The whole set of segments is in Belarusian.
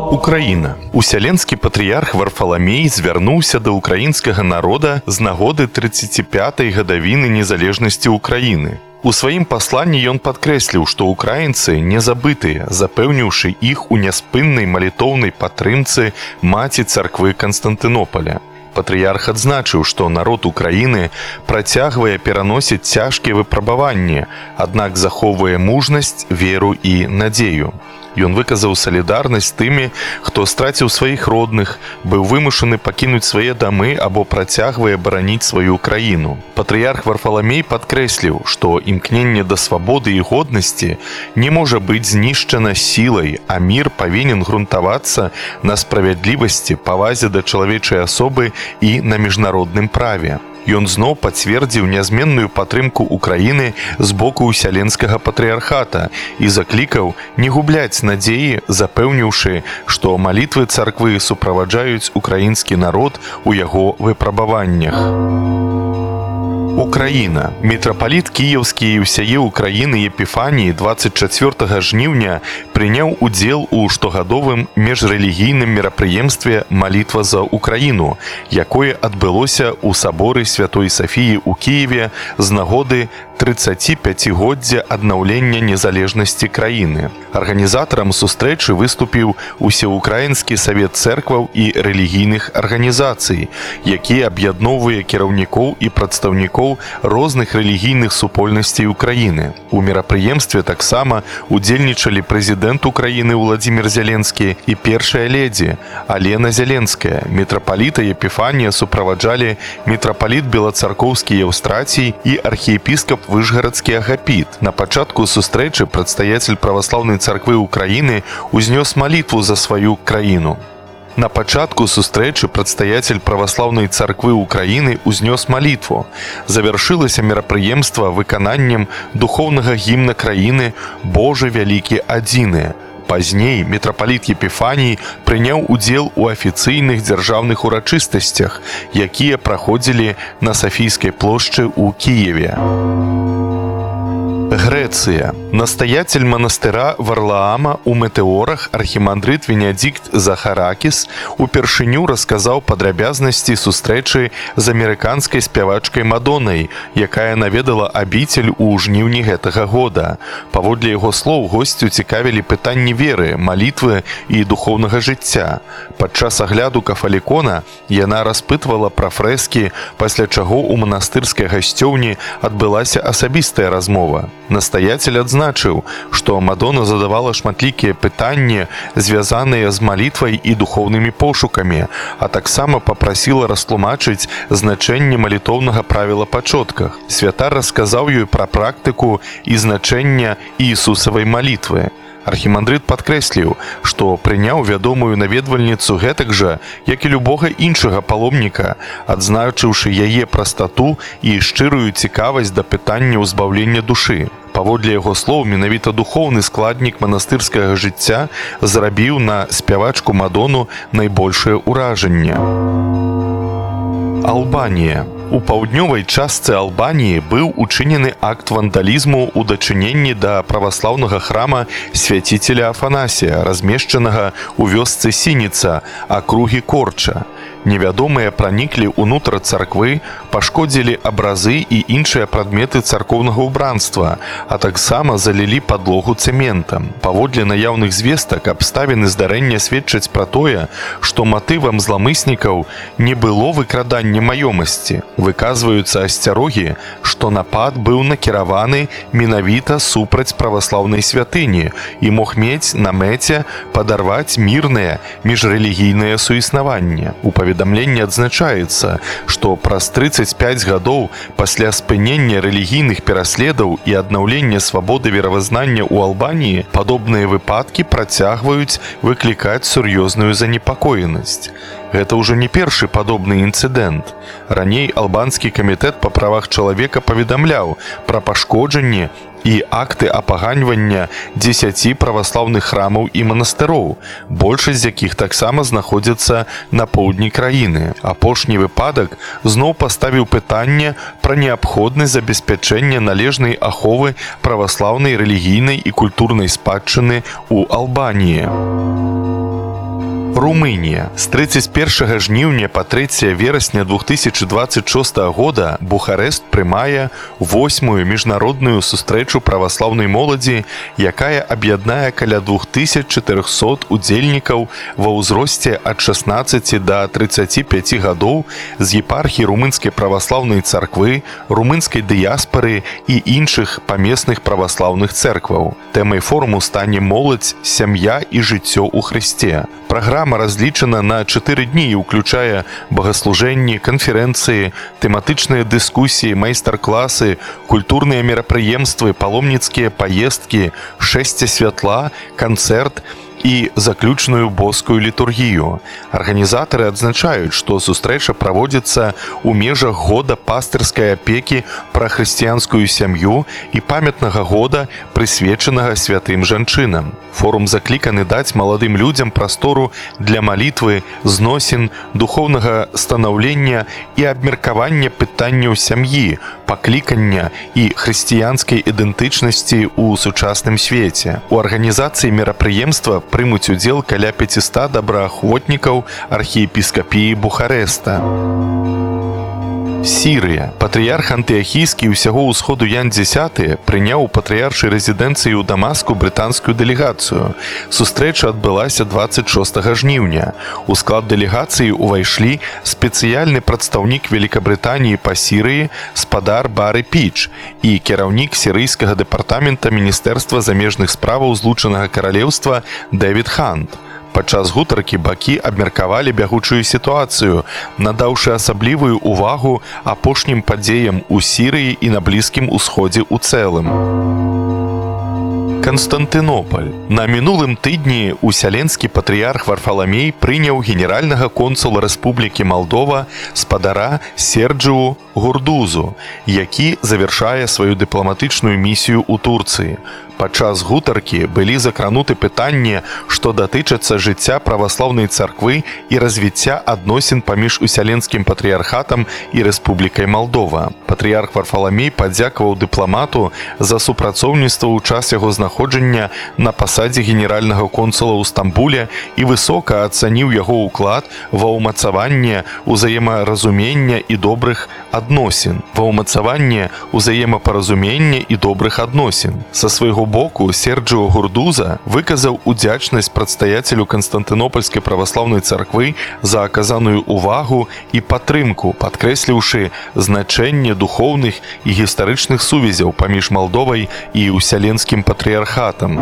Украіна. Усяленскі патрыярх Варфаламей звярнуўся да ўкраінскага народа з нагоды 35-й гадавіны незалежнасці Украіны. У сваім пасланні ён падкрэсліў, што украінцы не забытыя, запэўніўшы іх у няспыннай малітоўнай падтрымцы маці царквы Канстантынополя. Патрыярх адзначыў, што народ Украіны працягвае пераносіць цяжкія выпрабаванні, аднак захоўвае мужнасць, веру і надзею. Ён выказаў салідарнасць з тымі, хто страціў сваіх родных, быў вымушаны пакінуць свае дамы або працягвае бараніць сваю краіну. Патрыярх Варфаламей падкрэсліў, што імкненне да свабоды і годнасці не можа быць знішчана сілай, а мір павінен грунтавацца на справядлівасці, павазе да чалавечай асобы і на міжнародным праве. Ён зноў пацвердзіў нязменную падтрымку Украіны з боку Усяленскага патрыярхата і заклікаў не губляць надзеі, запэўніўшы, што малітвы царквы суправаджаюць украінскі народ у яго выпрабаваннях. Украіна. Мітрапаліт кіеўскі і ўсяе Украіны Епіфаніі 24 жніўня прыняў удзел у штогадовым межрэлігійным мерапрыемстве «Малітва за Украіну», якое адбылося ў саборы Святой Сафіі ў Кіеве з нагоды 35-годдзя аднаўлення незалежнасці краіны. Арганізатарам сустрэчы выступіў Усеукраінскі савет цэркваў і рэлігійных арганізацый, які аб'ядноўвае кіраўнікоў і прадстаўнікоў розных рэлігійных супольнасцей Украіны. У мерапрыемстве таксама удзельнічалі прэзідэнт Украіны Уладзімір Зеленскі і першая ледзі Алена Зеленская. Мітрапаліта Епіфанія суправаджалі мітрапаліт Белацаркоўскі Еўстрацій і архіепіскап Вышгарадскі Агапіт. На пачатку сустрэчы прадстаяцель праваслаўнай царквы Украіны узнёс малітву за сваю краіну. На пачатку сустрэчы прадстаяцель праваслаўнай царквы Украіны узнёс малітву. Завяршылася мерапрыемства выкананнем духоўнага гімна краіны «Божа вялікі адзіны». Пазней мітрапаліт Епіфаній прыняў удзел у афіцыйных дзяржаўных урачыстасцях, якія праходзілі на Сафійскай плошчы ў Кіеве. Грэцыя. Настаяцель манастыра Варлаама ў Метэорах архімандрыт Венедикт Захаракіс упершыню расказаў падрабязнасці сустрэчы з амерыканскай спявачкай Мадоннай, якая наведала абіцель у жніўні гэтага года. Паводле яго слоў, госцю цікавілі пытанні веры, малітвы і духоўнага жыцця. Падчас агляду кафалікона яна распытвала пра фрэскі, пасля чаго ў манастырскай гасцёўні адбылася асабістая размова. Настаяцель адзначыў, што Мадонна задавала шматлікія пытанні, звязаныя з малітвай і духоўнымі пошукамі, а таксама папрасіла растлумачыць значэнне малітоўнага правіла па чотках. Святар расказаў ёй пра практыку і значэнне Іісусавай малітвы. Архімандрыт падкрэсліў, што прыняў вядомую наведвальніцу гэтак жа, як і любога іншага паломніка, адзначыўшы яе прастату і шчырую цікавасць да пытання ўзбаўлення душы. Паводле яго слоў, менавіта духоўны складнік манастырскага жыцця зрабіў на спявачку Мадонну найбольшае ўражанне. Албанія. У паўднёвай частцы Албаніі быў учынены акт вандалізму ў дачыненні да праваслаўнага храма свяціцеля Афанасія, размешчанага ў вёсцы Сініца, акругі Корча. Невядомыя праніклі ўнутр царквы, пашкодзілі абразы і іншыя прадметы царкоўнага ўбранства, а таксама залілі падлогу цэментам. Паводле наяўных звестак, абставіны здарэння сведчаць пра тое, што матывам зламыснікаў не было выкрадання маёмасці. Выказваюцца асцярогі, што напад быў накіраваны менавіта супраць праваслаўнай святыні і мог мець на мэце падарваць мірнае міжрэлігійнае суіснаванне. У паведамленні адзначаецца, што праз 35 гадоў пасля спынення рэлігійных пераследаў і аднаўлення свабоды веравызнання ў Албаніі падобныя выпадкі працягваюць выклікаць сур'ёзную занепакоенасць. Гэта ўжо не першы падобны інцыдэнт. Раней Албанскі камітэт па правах чалавека паведамляў пра пашкоджанне і акты апаганьвання 10 праваслаўных храмаў і манастыроў, большасць з якіх таксама знаходзяцца на поўдні краіны. Апошні выпадак зноў паставіў пытанне пра неабходнасць забеспячэння належнай аховы праваслаўнай рэлігійнай і культурнай спадчыны ў Албаніі. Румынія. З 31 жніўня па 3 верасня 2026 года Бухарэст прымае 8-ю міжнародную сустрэчу праваслаўнай моладзі, якая аб'яднае каля 2400 удзельнікаў ва ўзросце ад 16 да 35 гадоў з епархій румынскай праваслаўнай царквы, румынскай дыяспары і іншых памесных праваслаўных цэркваў. Тэмай форуму стане моладзь, сям'я і жыццё ў Хрысце. Праграма разлічана на 4 дні і ўключае богаслужэнні, канферэнцыі, тэматычныя дыскусіі, майстар-класы, культурныя мерапрыемствы, паломніцкія паездкі, шэсце святла, канцэрт і заключную боскую літургію. Арганізатары адзначаюць, што сустрэча праводзіцца ў межах года пастырскай апекі пра хрысціянскую сям'ю і памятнага года, прысвечанага святым жанчынам. Форум закліканы даць маладым людзям прастору для малітвы, зносін, духоўнага станаўлення і абмеркавання пытанняў сям'і, паклікання і хрысціянскай ідэнтычнасці ў сучасным свеце. У арганізацыі мерапрыемства прымуць удзел каля 500 добраахвотнікаў архіепіскапіі Бухарэста. Сірыя. Патрыярх антыахійскі ўсяго ўсходу Ян X прыняў у патрыяршай рэзідэнцыі ў Дамаску брытанскую дэлегацыю. Сустрэча адбылася 26 жніўня. У склад дэлегацыі ўвайшлі спецыяльны прадстаўнік Великабрытаніі па Сірыі спадар Бары Піч і кіраўнік сірыйскага дэпартамента Міністэрства замежных справаў Злучанага Каралеўства Дэвід Хант. Падчас гутаркі бакі абмеркавалі бягучую сітуацыю, надаўшы асаблівую ўвагу апошнім падзеям у Сірыі і на Блізкім Усходзе ў цэлым. Канстантынополь. На мінулым тыдні усяленскі патрыярх Варфаламей прыняў генеральнага консула Рэспублікі Малдова спадара Серджыу Гурдузу, які завяршае сваю дыпламатычную місію ў Турцыі. Падчас гутаркі былі закрануты пытанні, што датычацца жыцця праваслаўнай царквы і развіцця адносін паміж усяленскім патрыярхатам і Рэспублікай Малдова. Патрыярх Варфаламей падзякаваў дыпламату за супрацоўніцтва ў час яго знаходжання на пасадзе генеральнага консула ў Стамбуле і высока ацаніў яго ўклад ва ўмацаванне ўзаемаразумення і добрых адносін. Ва ўмацаванне ўзаемапаразумення і добрых адносін. Са свайго боку Серджыо Гурдуза выказаў удзячнасць прадстаяцелю Канстантынопольскай праваслаўнай царквы за аказаную ўвагу і падтрымку, падкрэсліўшы значэнне духоўных і гістарычных сувязяў паміж Малдовай і усяленскім патрыярхатам.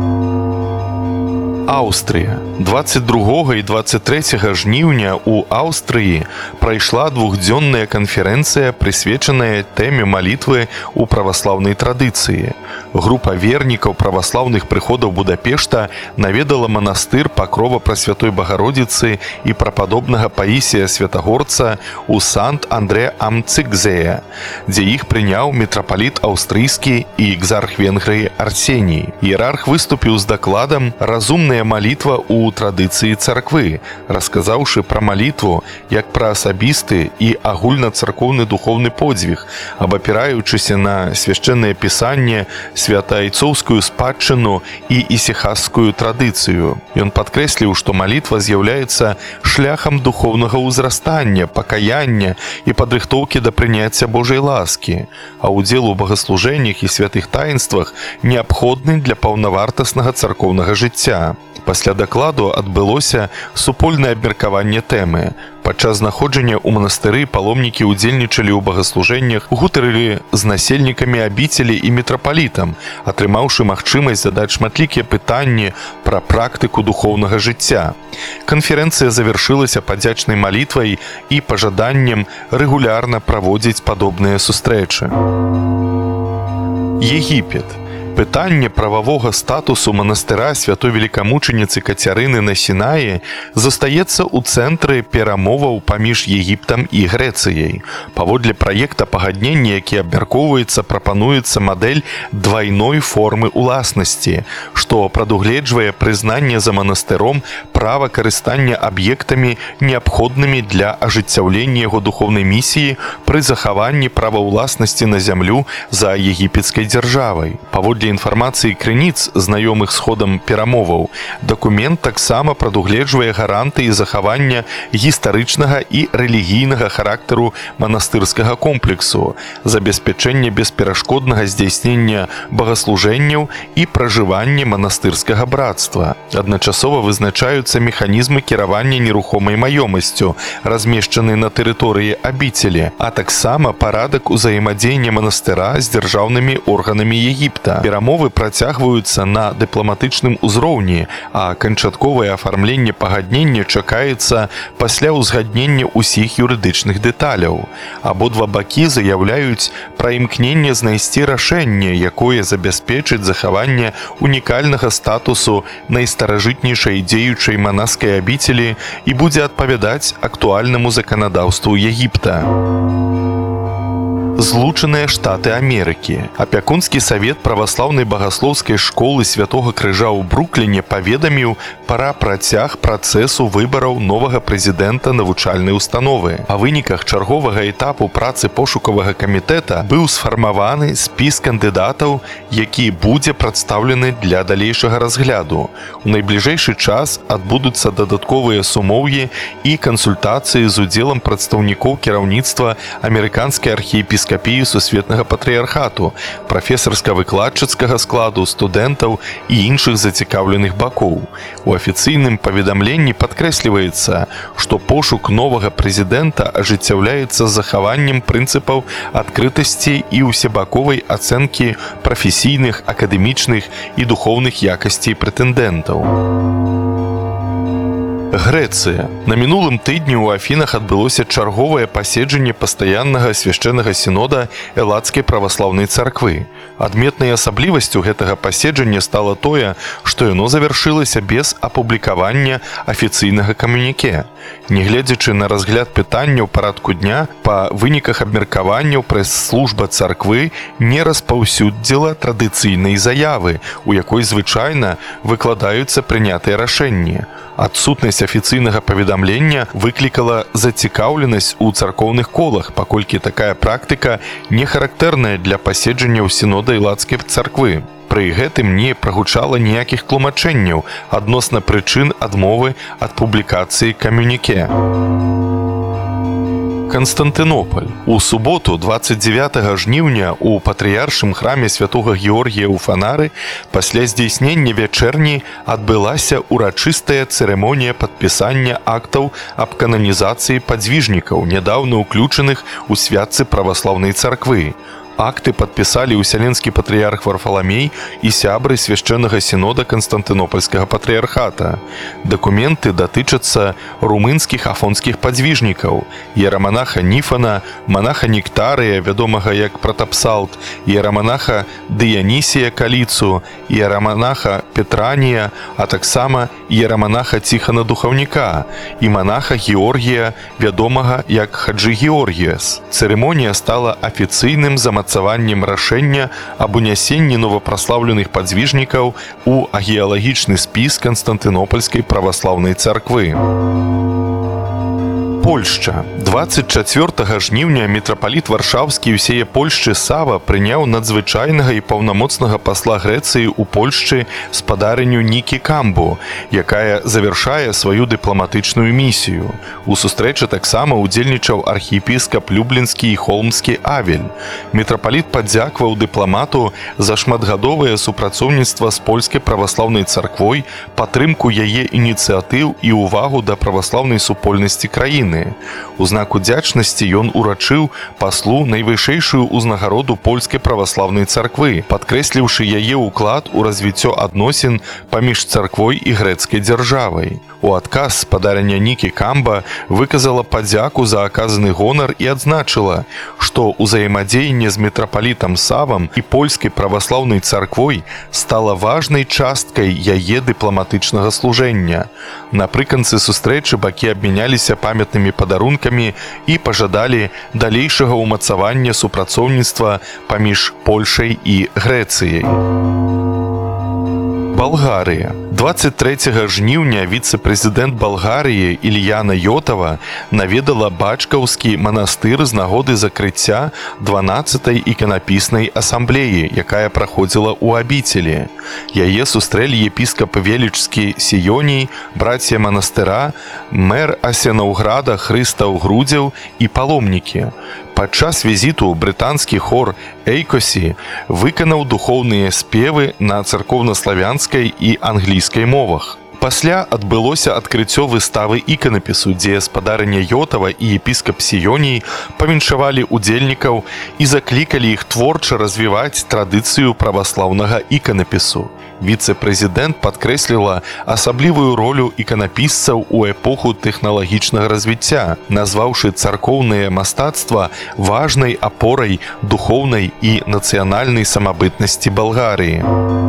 Аўстрыя. 22 і 23 жніўня ў Аўстрыі прайшла двухдзённая канферэнцыя, прысвечаная тэме малітвы ў праваслаўнай традыцыі. Група вернікаў праваслаўных прыходаў Будапешта наведала манастыр Пакрова Прасвятой Багародзіцы і прападобнага Паісія Святагорца ў Sant-Andrē am Cikzē, дзе іх прыняў мітрапаліт аўстрыйскі і экзарх Венгрыі Арсеній. Іерарх выступіў з дакладам «Разумная малітва ў традыцыі царквы», расказаўшы пра малітву як пра асабісты і агульнацаркоўны духоўны подзвіг, абапіраючыся на свяшчэннае пісанне, святаайцоўскую спадчыну і ісіхасскую традыцыю. Ён падкрэсліў, што малітва з'яўляецца шляхам духоўнага ўзрастання, пакаяння і падрыхтоўкі да прыняцця Божай ласкі, а ўдзел у богаслужэннях і святых таінствах неабходны для паўнавартаснага царкоўнага жыцця. Пасля дакладу адбылося супольнае абмеркаванне тэмы. Падчас знаходжання ў манастыры паломнікі ўдзельнічалі ў богаслужэннях, гутарылі з насельнікамі абіцелі і мітрапалітам, атрымаўшы магчымасць задаць шматлікія пытанні пра практыку духоўнага жыцця. Канферэнцыя завяршылася падзячнай малітвай і пажаданнем рэгулярна праводзіць падобныя сустрэчы. Егіпет. Пытанне прававога статусу манастыра святой велікамучаніцы Кацярыны на Сінаі застаецца ў цэнтры перамоваў паміж Егіптам і Грэцыяй. Паводле праекта пагаднення, які абмяркоўваецца, прапануецца мадэль двайной формы ўласнасці, што прадугледжвае прызнанне за манастыром права карыстання аб'ектамі, неабходнымі для ажыццяўлення яго духоўнай місіі пры захаванні права ўласнасці на зямлю за егіпецкай дзяржавай. Паводле паводле інфармацыі крыніц, знаёмых з ходам перамоваў, дакумент таксама прадугледжвае гарантыі захавання гістарычнага і рэлігійнага характару манастырскага комплексу, забеспячэння бесперашкоднага здзяйснення богаслужэнняў і пражывання манастырскага брацтва. Адначасова вызначаюцца механізмы кіравання нерухомай маёмасцю, размешчанай на тэрыторыі абіцелі, а таксама парадак узаемадзеяння манастыра з дзяржаўнымі органамі Егіпта. Перамовы працягваюцца на дыпламатычным узроўні, а канчатковае афармленне пагаднення чакаецца пасля ўзгаднення ўсіх юрыдычных дэталяў. Абодва бакі заяўляюць пра імкненне знайсці рашэнне, якое забяспечыць захаванне унікальнага статусу найстаражытнейшай дзеючай манаскай абіцелі і будзе адпавядаць актуальнаму заканадаўству Егіпта. Злучаныя Штаты Амерыкі. Апякунскі савет праваслаўнай багаслоўскай школы Святога Крыжа ў Брукліне паведаміў пра працяг працэсу выбараў новага прэзідэнта навучальнай установы. Па выніках чарговага этапу працы пошукавага камітэта быў сфармаваны спіс кандыдатаў, які будзе прадстаўлены для далейшага разгляду. У найбліжэйшы час адбудуцца дадатковыя сумоўі і кансультацыі з удзелам прадстаўнікоў кіраўніцтва амерыканскай архіепіскапіі Сусветнага патрыярхату, прафесарска-выкладчыцкага складу, студэнтаў і іншых зацікаўленых бакоў. У афіцыйным паведамленні падкрэсліваецца, што пошук новага прэзідэнта ажыццяўляецца з захаваннем прынцыпаў адкрытасці і ўсебаковай ацэнкі прафесійных, акадэмічных і духоўных якасцей прэтэндэнтаў. Грэцыя. На мінулым тыдні ў Афінах адбылося чарговае паседжанне пастаяннага свяшчэннага сінода Элладскай праваслаўнай царквы. Адметнай асаблівасцю гэтага паседжання стала тое, што яно завяршылася без апублікавання афіцыйнага камюніке. Нягледзячы на разгляд пытанняў парадку дня, па выніках абмеркаванняў прэс-служба царквы не распаўсюдзіла традыцыйнай заявы, у якой звычайна выкладаюцца прынятыя рашэнні. Адсутнасць афіцыйнага паведамлення выклікала зацікаўленасць у царкоўных колах, паколькі такая практыка не характэрная для паседжанняў сінода Элладскай царквы. Пры гэтым не прагучала ніякіх тлумачэнняў адносна прычын адмовы ад публікацыі камюніке. Канстантынополь. У суботу, 29 жніўня, у патрыяршым храме святога Георгія ў Фанары пасля здзейснення вячэрні адбылася урачыстая цырымонія падпісання актаў аб кананізацыі падзвіжнікаў, нядаўна ўключаных у святцы праваслаўнай царквы. Акты падпісалі ўсяленскі патрыярх Варфаламей і сябры свяшчэннага сінода Канстантынопольскага патрыярхата. Дакументы датычацца румынскіх афонскіх падзвіжнікаў, іераманаха Ніфана, манаха Нектарыя, вядомага як Пратапсалт, іераманаха Дыянісія Каліцу, іераманаха Петранія, а таксама іераманаха Ціхана Духаўніка і манаха Георгія, вядомага як Хаджы Георгіяс. Цырымонія стала афіцыйным замацаваннем рашэння аб унясенні новапраслаўленых падзвіжнікаў у агеалагічны спіс Канстантынопольскай праваслаўнай царквы. Польшча. 24 жніўня мітрапаліт Варшаўскі і ўсее Польшчы Сава прыняў надзвычайнага і паўнамоцнага пасла Грэцыі ў Польшчы спадарыню Нікі Камбу, якая завяршае сваю дыпламатычную місію. У сустрэчы таксама ўдзельнічаў архіепіскап Люблінскі і Холмскі Авель. Мітрапаліт падзякваў дыпламату за шматгадовае супрацоўніцтва з польскай праваслаўнай царквой, падтрымку яе ініцыятыў і ўвагу да праваслаўнай супольнасці краіны. У знак удзячнасці ён урачыў паслу найвышэйшую ўзнагароду польскай праваслаўнай царквы, падкрэсліўшы яе ўклад у развіццё адносін паміж царквой і грэцкай дзяржавай. У адказ спадарня Нікі Камба выказала падзяку за аказаны гонар і адзначыла, што ўзаемадзеянне з мітрапалітам Савам і польскай праваслаўнай царквой стала важнай часткай яе дыпламатычнага служэння. Напрыканцы сустрэчы бакі абмяняліся памятнымі падарункамі і пажадалі далейшага ўмацавання супрацоўніцтва паміж Польшай і Грэцыяй. Балгарыя. 23 жніўня віцэ-прэзідэнт Балгарыі Ільяна Йотава наведала Бачкаўскі манастыр з нагоды закрыцця 12-й іканапіснай асамблеі, якая праходзіла ў абіцелі. Яе сустрэлі епіскап Велічскі Сіёній, браце манастыра, мэр Асянаўграда Хрыстаў Грудзеў і паломнікі. Падчас візіту брытанскі хор «Эйкосі» выканаў духоўныя спевы на царкоўна-славянскай і англійскай мовах. Пасля адбылося адкрыццё выставы іканапісу, дзе спадарыня Йотава і епіскап Сіёній павіншавалі удзельнікаў і заклікалі іх творча развіваць традыцыю праваслаўнага іканапісу. Віцэ-прэзідэнт падкрэсліла асаблівую ролю іканапісцаў у эпоху тэхналагічнага развіцця, назваўшы царкоўнае мастацтва важнай апорай духоўнай і нацыянальнай самабытнасці Балгарыі.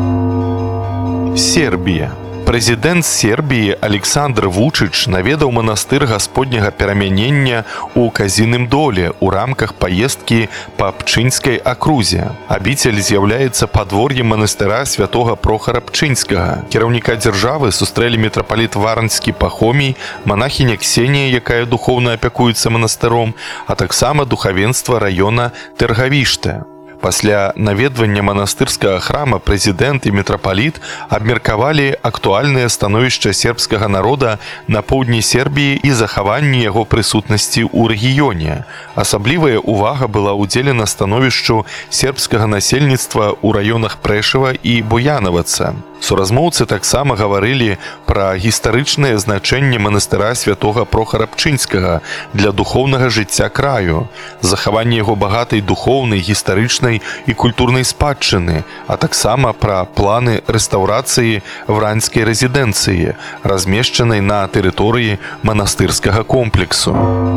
Сербія. Прэзідэнт Сербіі Александр Вучыч наведаў манастыр Гасподняга перамянення ў Казіным доле ў рамках паездкі па Пчынскай акрузе. Абіцель з'яўляецца падвор'ем манастыра святога Прохара Пчынскага. Кіраўніка дзяржавы сустрэлі мітрапаліт Варанскі Пахомій, манахіня Ксенія, якая духоўна апякуецца манастыром, а таксама духавенства раёна Тэргавіште. Пасля наведвання манастырскага храма прэзідэнт і мітрапаліт абмеркавалі актуальнае становішча сербскага народа на поўдні Сербіі і захаванне яго прысутнасці ў рэгіёне. Асаблівая ўвага была ўдзелена становішчу сербскага насельніцтва ў раёнах Прэшава і Буяноваца. Суразмоўцы таксама гаварылі пра гістарычнае значэнне манастыра святога Прохара Пчынскага для духоўнага жыцця краю, захаванне яго багатай духоўнай, гістарычнай і культурнай спадчыны, а таксама пра планы рэстаўрацыі вранскай рэзідэнцыі, размешчанай на тэрыторыі манастырскага комплексу.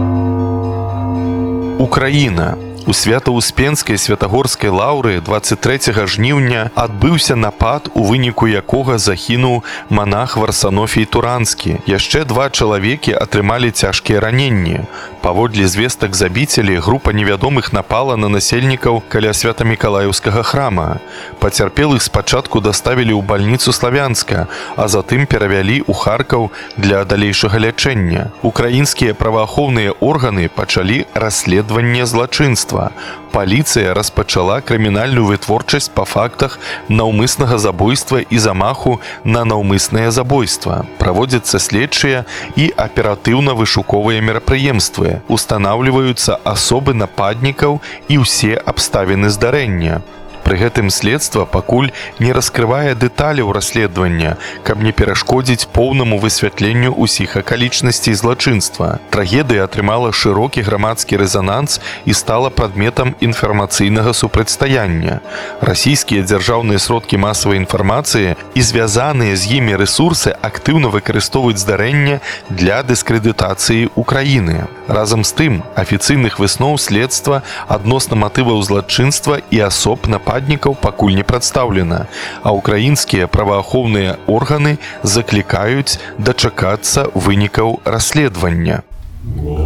Украіна. У Свята-Успенскай святагорскай лаўры 23 жніўня адбыўся напад, у выніку якога загінуў манах Варсанофій Туранскі. Яшчэ 2 чалавекі атрымалі цяжкія раненні. Паводле звестак з абіцелі, група невядомых напала на насельнікаў каля Свята-Мікалаеўскага храма. Пацярпелых спачатку даставілі ў бальніцу Славянска, а затым перавялі ў Харкаў для далейшага лячэння. Украінскія праваахоўныя органы пачалі расследаванне злачынства. Паліцыя распачала крымінальную вытворчасць па фактах наўмыснага забойства і замаху на наўмыснае забойства. Праводзяцца следчыя і аператыўна-вышуковыя мерапрыемствы. Устанаўліваюцца асобы нападнікаў і ўсе абставіны здарэння. Пры гэтым следства пакуль не раскрывае дэталяў расследавання, каб не перашкодзіць поўнаму высвятленню ўсіх акалічнасцей злачынства. Трагедыя атрымала шырокі грамадскі рэзананс і стала прадметам інфармацыйнага супрацьстаяння. Расійскія дзяржаўныя сродкі масавай інфармацыі і звязаныя з імі рэсурсы актыўна выкарыстоўваюць здарэнне для дыскрэдытацыі Украіны. Разам з тым, афіцыйных высноў следства адносна матываў злачынства і асоб нападнікаў пакуль не прадстаўлена, а ўкраінскія праваахоўныя органы заклікаюць дачакацца вынікаў расследавання.